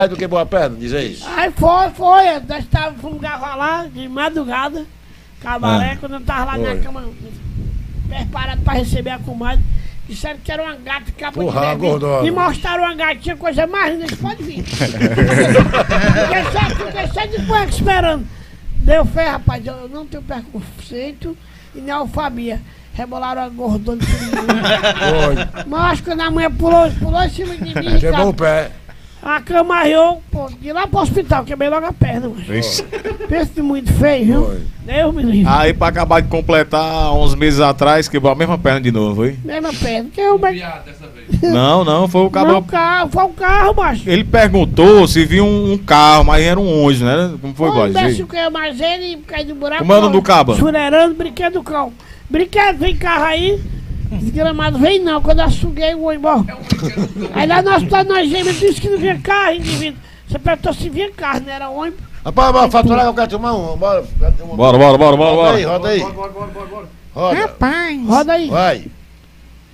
do que Boa Perna, diz aí. Aí nós fomos gravar lá de madrugada, cabaré, quando eu tava lá na cama, preparado pra receber a comadre. Disseram que era uma gata que acabou de beber. Me mostraram uma gatinha, coisa mais linda, pode vir. Fiquei só de cueca esperando. Deu fé, rapaz, eu não tenho preconceito e nem alfabia. Rebolaram a gordona. Mas acho que quando a mulher pulou em cima de mim. Quebrou o pé. A cama arriou, pô, de lá pro hospital, quebrei logo a perna, mano. Pensa muito feio, viu? Deus me livre. Aí pra acabar de completar, uns meses atrás, quebrou a mesma perna de novo, foi? Mesma perna, que eu... Não, foi o Não, foi o carro, macho. Ele perguntou se viu um carro, mas era um ônibus, né? Como foi, Não Góis? desce o que mais ele e cai do buraco. Como é o nome do caba? Churerando, brinquedo do cão. Brinquedo, vem carro aí. Desgramado, vem não, quando eu açuguei, eu vou embora. Aí lá no hospital nós gêmeos disse que não vinha carro, indivíduo. Você perguntou se vinha carro, não era ônibus. Rapaz, bora faturar que eu quero tomar uma. Bora. Bora. Roda aí. Roda aí. Roda. Rapaz. Roda aí. Vai.